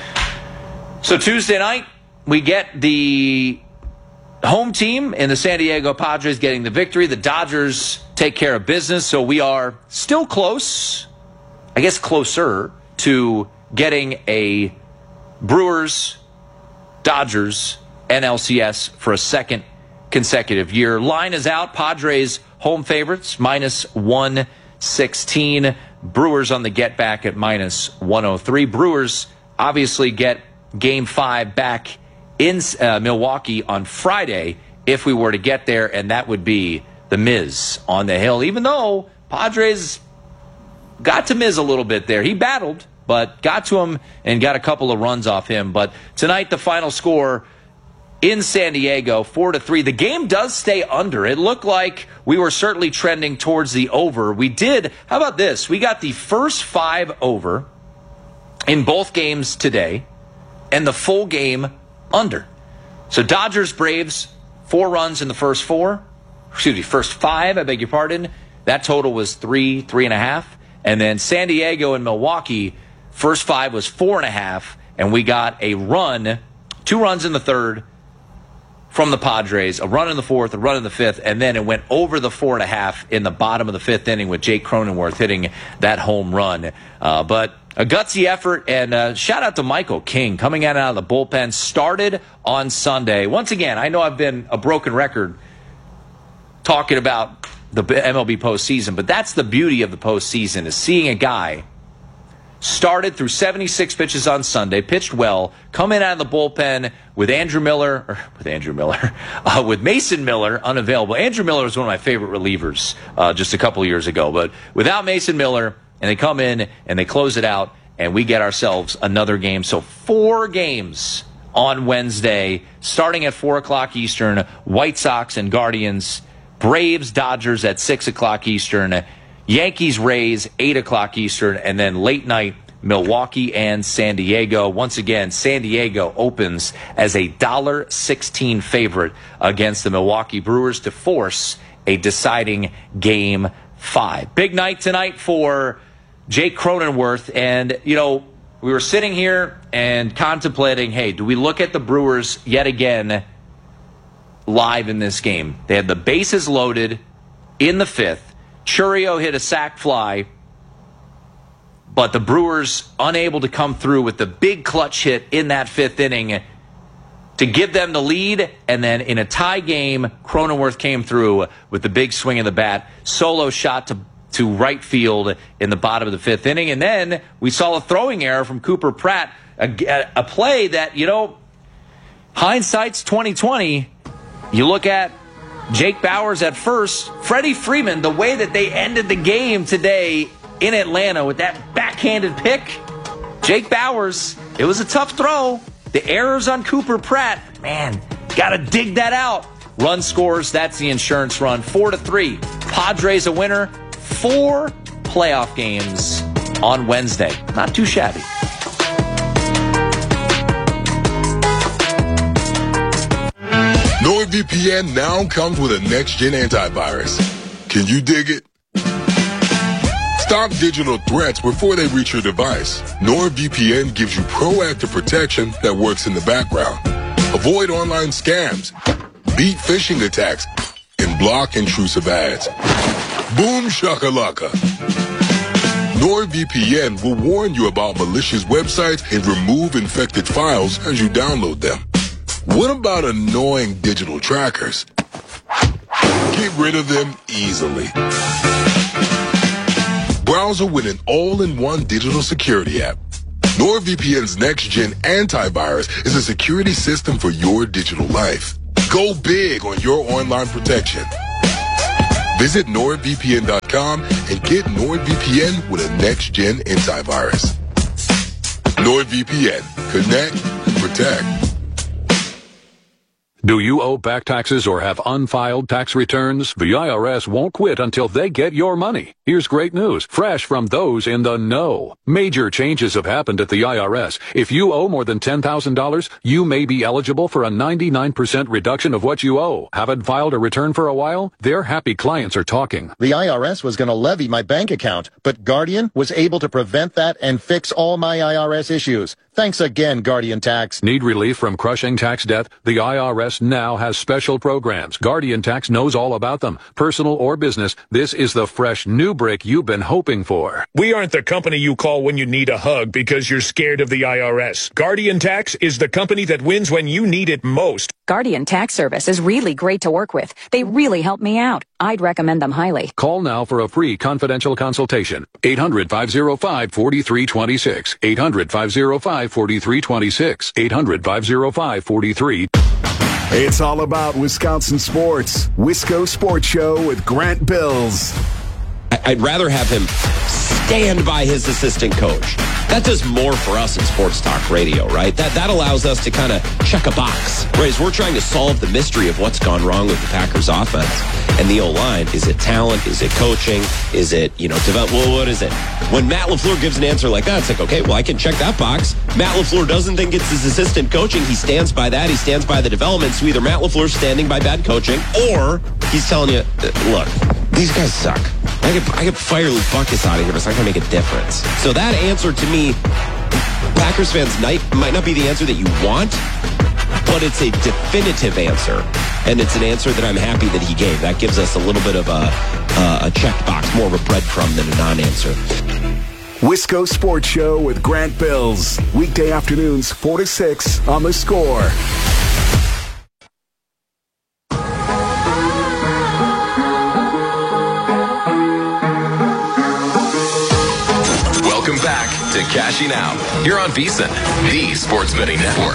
So Tuesday night, we get the home team in the San Diego Padres getting the victory. The Dodgers take care of business, so we are still close, I guess closer, to getting a Brewers, Dodgers, N L C S for a second consecutive year. Line is out. Padres home favorites, minus one sixteen. Brewers on the get back at minus one oh three. Brewers obviously get game five back in uh, Milwaukee on Friday if we were to get there, and that would be the Miz on the hill. Even though Padres got to Miz a little bit there. He battled, but got to him and got a couple of runs off him. But tonight, the final score in San Diego, four to three. The game does stay under. It looked like we were certainly trending towards the over. We did. How about this? We got the first five over in both games today and the full game under. So Dodgers, Braves, four runs in the first four. Excuse me, first five, I beg your pardon. That total was three, three and a half. And then San Diego and Milwaukee, first five was four and a half. And we got a run, two runs in the third from the Padres, a run in the fourth, a run in the fifth, and then it went over the four and a half in the bottom of the fifth inning with Jake Cronenworth hitting that home run. Uh, but a gutsy effort, and uh, shout out to Michael King coming out of the bullpen, started on Sunday. Once again, I know I've been a broken record talking about the M L B postseason, but that's the beauty of the postseason, is seeing a guy started through seventy-six pitches on Sunday, pitched well, come in out of the bullpen with Andrew Miller, or with Andrew Miller, uh, with Mason Miller unavailable. Andrew Miller was one of my favorite relievers uh, just a couple of years ago, but without Mason Miller, and they come in and they close it out, and we get ourselves another game. So four games on Wednesday, starting at four o'clock Eastern, White Sox and Guardians, Braves, Dodgers at six o'clock Eastern, Yankees, Rays, eight o'clock Eastern, and then late night, Milwaukee and San Diego. Once again, San Diego opens as a one dollar sixteen favorite against the Milwaukee Brewers to force a deciding game five. Big night tonight for Jake Cronenworth. And, you know, we were sitting here and contemplating, hey, do we look at the Brewers yet again live in this game? They had the bases loaded in the fifth. Churio hit a sac fly, but the Brewers unable to come through with the big clutch hit in that fifth inning to give them the lead. And then in a tie game, Cronenworth came through with the big swing of the bat, solo shot to, to right field in the bottom of the fifth inning. And then we saw a throwing error from Cooper Pratt, a, a play that, you know, hindsight's twenty twenty. You look at Jake Bauers at first, Freddie Freeman, the way that they ended the game today in Atlanta with that backhanded pick. Jake Bauers, it was a tough throw. The errors on Cooper Pratt, man, got to dig that out. Run scores, that's the insurance run. Four to three. Padres a winner. Four playoff games on Wednesday. Not too shabby. NordVPN now comes with a next-gen antivirus. Can you dig it? Stop digital threats before they reach your device. NordVPN gives you proactive protection that works in the background. Avoid online scams, beat phishing attacks, and block intrusive ads. Boom shakalaka. NordVPN will warn you about malicious websites and remove infected files as you download them. What about annoying digital trackers? Get rid of them easily. Browser with an all-in-one digital security app. NordVPN's next-gen antivirus is a security system for your digital life. Go big on your online protection. Visit nord V P N dot com and get NordVPN with a next-gen antivirus. NordVPN. Connect, protect. Do you owe back taxes or have unfiled tax returns? The I R S won't quit until they get your money. Here's great news, fresh from those in the know. Major changes have happened at the I R S. If you owe more than ten thousand dollars, you may be eligible for a ninety-nine percent reduction of what you owe. Haven't filed a return for a while? Their happy clients are talking. The I R S was going to levy my bank account, but Guardian was able to prevent that and fix all my I R S issues. Thanks again, Guardian Tax. Need relief from crushing tax debt? The I R S now has special programs. Guardian Tax knows all about them. Personal or business, this is the fresh new brick you've been hoping for. We aren't the company you call when you need a hug because you're scared of the I R S. Guardian Tax is the company that wins when you need it most. Guardian Tax Service is really great to work with. They really help me out. I'd recommend them highly. Call now for a free confidential consultation. eight hundred, five oh five, four three two six. eight hundred, five oh five, four three two six. eight hundred, five oh five, four three. It's all about Wisconsin sports. Wisco Sports Show with Grant Bills. I'd rather have him stand by his assistant coach. That does more for us in sports talk radio, right? That that allows us to kind of check a box. Whereas we're trying to solve the mystery of what's gone wrong with the Packers offense and the O-line. Is it talent? Is it coaching? Is it, you know, develop? Well, what is it? When Matt LaFleur gives an answer like that, it's like, okay, well, I can check that box. Matt LaFleur doesn't think it's his assistant coaching. He stands by that. He stands by the development. So either Matt LaFleur's standing by bad coaching or he's telling you, look, these guys suck. I could, I could fire Luke Buckus out of here, but it's not going to make a difference. So that answer to me, Packers fans might, might not be the answer that you want, but it's a definitive answer. And it's an answer that I'm happy that he gave. That gives us a little bit of a, uh, a checked box, more of a breadcrumb than a non-answer. Wisco Sports Show with Grant Bills. Weekday afternoons, four to six on The Score. Welcome back to Cashing Out here on VSiN, the Sports Betting Network.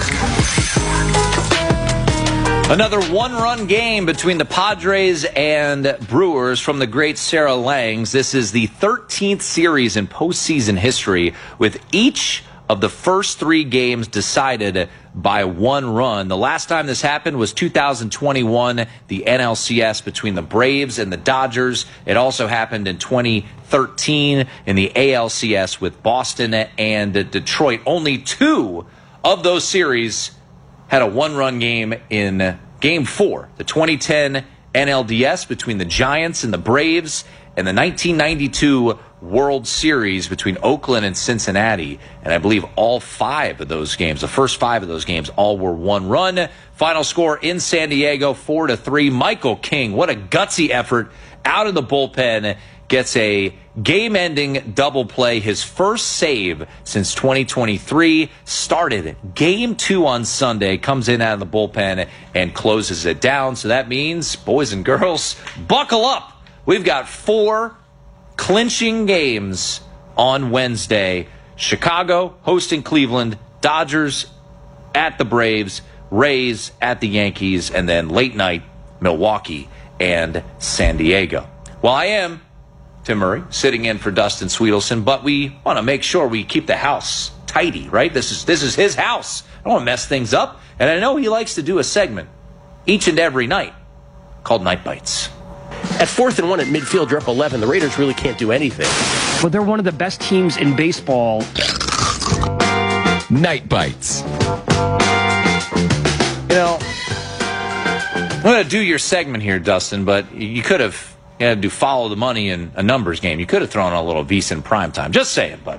Another one-run game between the Padres and Brewers from the great Sarah Langs. This is the thirteenth series in postseason history, with each of the first three games decided by one run. The last time this happened was two thousand twenty-one, the N L C S between the Braves and the Dodgers. It also happened in twenty thirteen in the A L C S with Boston and Detroit. Only two of those series had a one-run game in Game four, the twenty ten N L D S between the Giants and the Braves, and the nineteen ninety-two World Series between Oakland and Cincinnati. And I believe all five of those games, the first five of those games, all were one run. Final score in San Diego, four to three. Michael King, what a gutsy effort out of the bullpen, gets a game-ending double play, his first save since twenty twenty-three. Started game two on Sunday, comes in out of the bullpen and closes it down. So that means, boys and girls, buckle up. We've got four clinching games on Wednesday. Chicago hosting Cleveland, Dodgers at the Braves, Rays at the Yankees, and then late night, Milwaukee and San Diego. Well, I am Tim Murray, sitting in for Dustin Sweetelson, but we want to make sure we keep the house tidy, right? This is this is his house. I don't want to mess things up. And I know he likes to do a segment each and every night called Night Bites. At fourth and one at midfield, you're up eleven. The Raiders really can't do anything. But they're one of the best teams in baseball. Night Bites. You know, I'm going to do your segment here, Dustin, but you could have you had to do follow the money in a numbers game. You could have thrown a little VSiN primetime. Just saying, but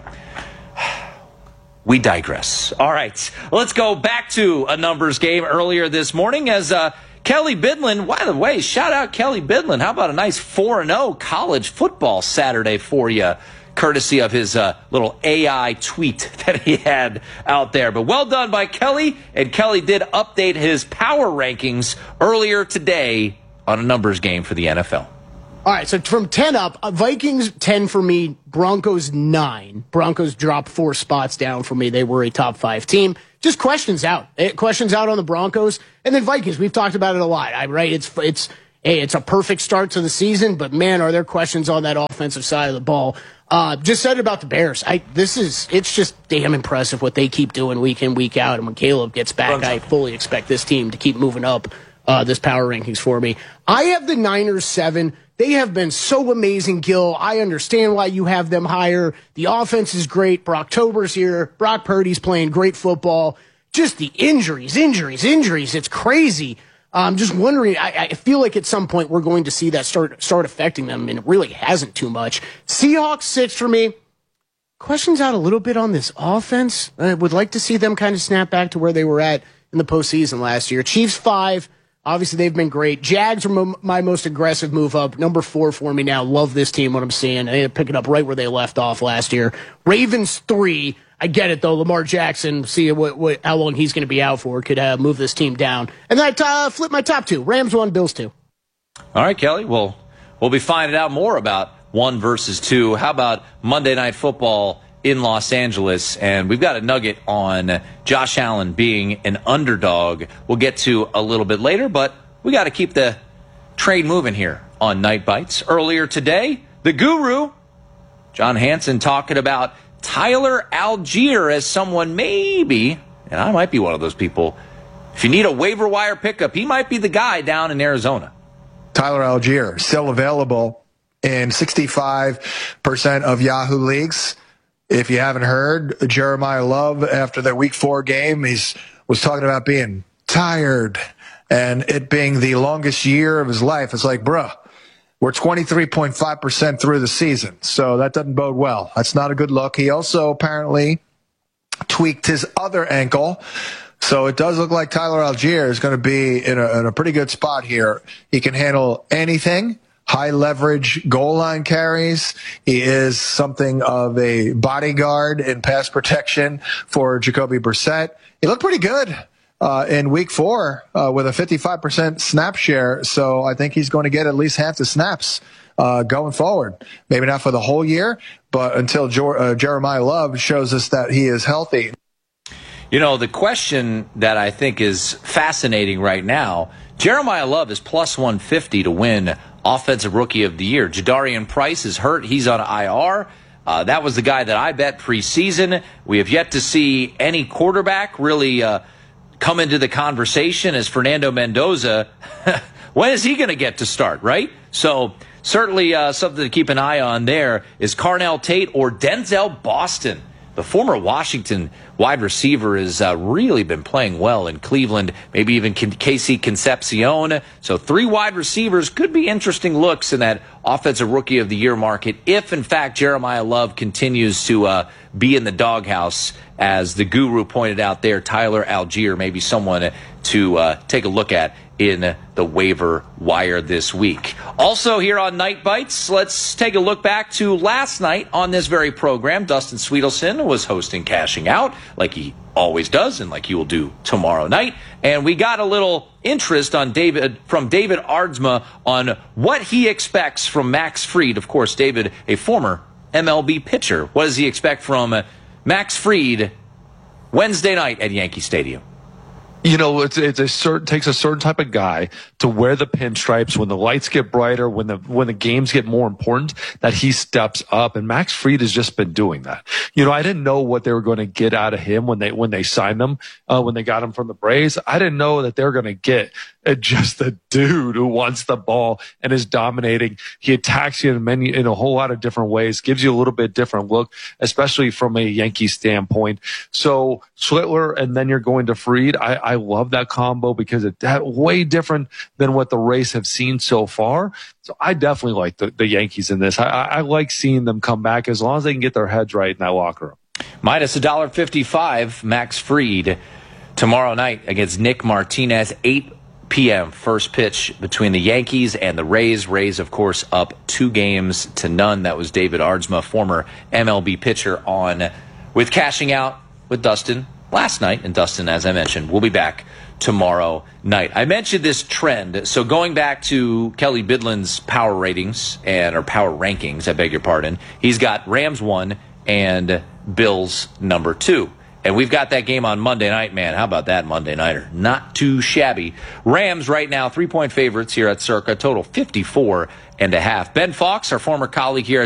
we digress. All right, let's go back to a numbers game earlier this morning as uh, Kelly Bidlin, by the way, shout out Kelly Bidlin. How about a nice four and oh college football Saturday for you, courtesy of his uh, little A I tweet that he had out there. But well done by Kelly, and Kelly did update his power rankings earlier today on a numbers game for the N F L. All right, so from ten up, uh, Vikings ten for me, Broncos nine. Broncos dropped four spots down for me. They were a top five team. Just questions out. Questions out on the Broncos. And then Vikings, we've talked about it a lot, I, right? It's it's hey, it's a perfect start to the season, but man, are there questions on that offensive side of the ball. Uh, just said about the Bears. I this is it's just damn impressive what they keep doing week in, week out. And when Caleb gets back, I fully expect this team to keep moving up uh, this power rankings for me. I have the Niners seven. They have been so amazing, Gil. I understand why you have them higher. The offense is great. Brocktober's here. Brock Purdy's playing great football. Just the injuries, injuries, injuries. It's crazy. I'm just wondering, I, I feel like at some point we're going to see that start start affecting them, and it really hasn't too much. Seahawks six for me. Questions out a little bit on this offense. I would like to see them kind of snap back to where they were at in the postseason last year. Chiefs five. Obviously, they've been great. Jags are mo- my most aggressive move up. Number four for me now. Love this team, what I'm seeing. I pick it up right where they left off last year. Ravens three. I get it, though. Lamar Jackson, see what, what, how long he's going to be out for, could uh, move this team down. And then I uh, flip my top two. Rams one, Bills two. All right, Kelly. Well, we'll be finding out more about one versus two. How about Monday Night Football in Los Angeles? And we've got a nugget on Josh Allen being an underdog we'll get to a little bit later, but we got to keep the train moving here on Night Bites. Earlier today, the guru, John Hansen, talking about Tyler Algier as someone maybe, and I might be one of those people, if you need a waiver wire pickup, he might be the guy down in Arizona. Tyler Algier, still available in sixty-five percent of Yahoo leagues. If you haven't heard, Jeremiah Love, after their week four game, he's was talking about being tired and it being the longest year of his life. It's like, bruh, we're twenty-three point five percent through the season, so that doesn't bode well. That's not a good look. He also apparently tweaked his other ankle, so it does look like Tyler Algier is going to be in a, in a pretty good spot here. He can handle anything. High leverage goal line carries. He is something of a bodyguard in pass protection for Jacoby Brissett. He looked pretty good uh, in week four uh, with a fifty-five percent snap share. So I think he's going to get at least half the snaps uh, going forward. Maybe not for the whole year, but until jo- uh, Jeremiah Love shows us that he is healthy. You know, the question that I think is fascinating right now, Jeremiah Love is plus one fifty to win Offensive Rookie of the Year. Jadarian Price is hurt. He's on I R. Uh, that was the guy that I bet preseason. We have yet to see any quarterback really uh, come into the conversation as Fernando Mendoza. When is he going to get to start, right? So certainly uh, something to keep an eye on there is Carnell Tate or Denzel Boston. The former Washington wide receiver has uh, really been playing well in Cleveland, maybe even Casey Concepcion. So three wide receivers could be interesting looks in that Offensive Rookie of the Year market if, in fact, Jeremiah Love continues to uh, be in the doghouse. As the guru pointed out there, Tyler Algier may be someone to uh, take a look at in the waiver wire this week. Also here on Night Bites, let's take a look back to last night on this very program. Dustin Sweetelson was hosting Cashing Out, like he always does and like he will do tomorrow night. And we got a little interest on David from David Aardsma on what he expects from Max Fried. Of course, David, a former M L B pitcher. What does he expect from Max Fried Wednesday night at Yankee Stadium? You know, it's, it's a certain, takes a certain type of guy to wear the pinstripes when the lights get brighter, when the when the games get more important, that he steps up. And Max Fried has just been doing that. You know, I didn't know what they were going to get out of him when they when they signed him, uh, when they got him from the Braves. I didn't know that they were going to get just a dude who wants the ball and is dominating. He attacks you in many in a whole lot of different ways, gives you a little bit different look, especially from a Yankee standpoint. So Schlittler, and then you're going to Fried. I, I love that combo because it's that way different than what the Rays have seen so far. So I definitely like the, the Yankees in this. I, I, I like seeing them come back as long as they can get their heads right in that locker room. Minus one dollar fifty-five, Max Fried tomorrow night against Nick Martinez, eight p.m. first pitch between the Yankees and the Rays. Rays, of course, up two games to none. That was David Aardsma, former M L B pitcher, on with Cashing Out with Dustin last night. And Dustin, as I mentioned, will be back tomorrow night. I mentioned this trend. So going back to Kelly Bidlin's power ratings and or power rankings, I beg your pardon, he's got Rams one and Bills number two. And we've got that game on Monday night, man. How about that Monday nighter? Not too shabby. Rams right now, three-point favorites here at Circa, total fifty-four and a half. Ben Fox, our former colleague here at